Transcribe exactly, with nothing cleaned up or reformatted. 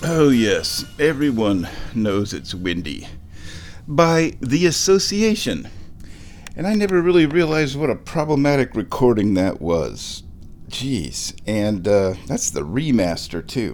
Oh, yes, everyone knows it's windy. By the association. And I never really realized what a problematic recording that was. Jeez. And uh, that's the remaster, too.